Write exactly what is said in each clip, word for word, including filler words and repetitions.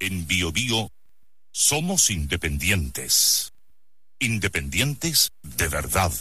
En Bio Bio somos independientes. Independientes de verdad.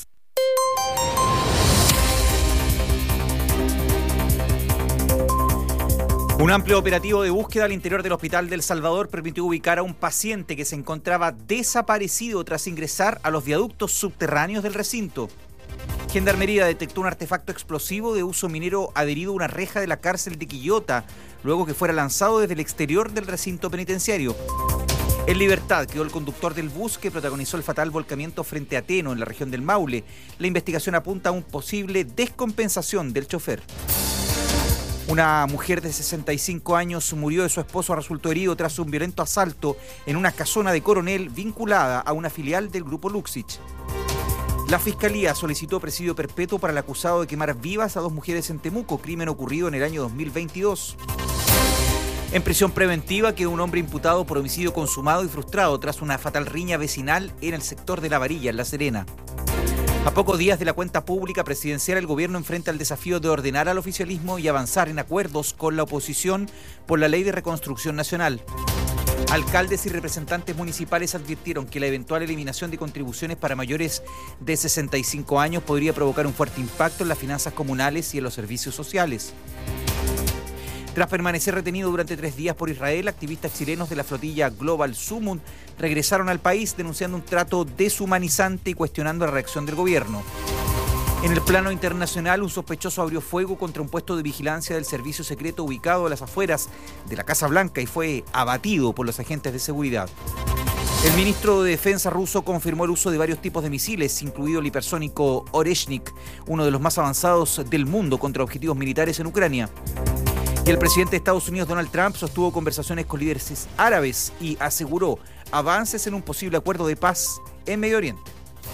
Un amplio operativo de búsqueda al interior del Hospital del Salvador permitió ubicar a un paciente que se encontraba desaparecido tras ingresar a los viaductos subterráneos del recinto. Gendarmería detectó un artefacto explosivo de uso minero adherido a una reja de la cárcel de Quillota, luego que fuera lanzado desde el exterior del recinto penitenciario. En libertad quedó el conductor del bus que protagonizó el fatal volcamiento frente a Teno, en la región del Maule. La investigación apunta a una posible descompensación del chofer. Una mujer de sesenta y cinco años murió y su esposo resultó herido tras un violento asalto en una casona de Coronel vinculada a una filial del grupo Luxich. La Fiscalía solicitó presidio perpetuo para el acusado de quemar vivas a dos mujeres en Temuco, crimen ocurrido en el año dos mil veintidós. En prisión preventiva quedó un hombre imputado por homicidio consumado y frustrado tras una fatal riña vecinal en el sector de La Varilla, en La Serena. A pocos días de la cuenta pública presidencial, el gobierno enfrenta el desafío de ordenar al oficialismo y avanzar en acuerdos con la oposición por la Ley de Reconstrucción Nacional. Alcaldes y representantes municipales advirtieron que la eventual eliminación de contribuciones para mayores de sesenta y cinco años podría provocar un fuerte impacto en las finanzas comunales y en los servicios sociales. Tras permanecer retenido durante tres días por Israel, activistas chilenos de la flotilla Global Summon regresaron al país denunciando un trato deshumanizante y cuestionando la reacción del gobierno. En el plano internacional, un sospechoso abrió fuego contra un puesto de vigilancia del servicio secreto ubicado a las afueras de la Casa Blanca y fue abatido por los agentes de seguridad. El ministro de Defensa ruso confirmó el uso de varios tipos de misiles, incluido el hipersónico Oreshnik, uno de los más avanzados del mundo contra objetivos militares en Ucrania. Y el presidente de Estados Unidos, Donald Trump, sostuvo conversaciones con líderes árabes y aseguró avances en un posible acuerdo de paz en Medio Oriente.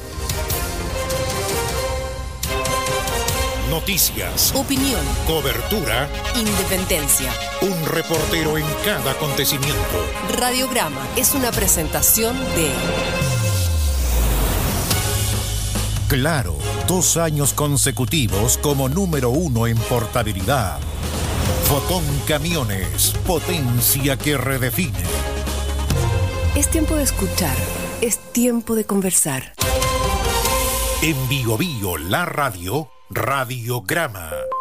Noticias, opinión, cobertura, independencia. Un reportero en cada acontecimiento. Radiograma es una presentación de Claro, dos años consecutivos como número uno en portabilidad. Fotón Camiones, potencia que redefine. Es tiempo de escuchar, es tiempo de conversar. En Bio Bio, la radio, Radiograma.